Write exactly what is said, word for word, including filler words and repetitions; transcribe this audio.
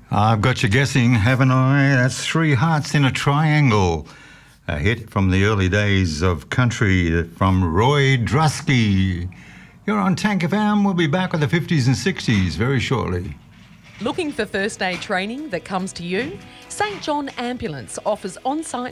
I've got you guessing, haven't I? That's Three Hearts in a Triangle. A hit from the early days of country from Roy Drusky. You're on Tank F M. We'll be back with the fifties and sixties very shortly. Looking for first aid training that comes to you? Saint John Ambulance offers on-site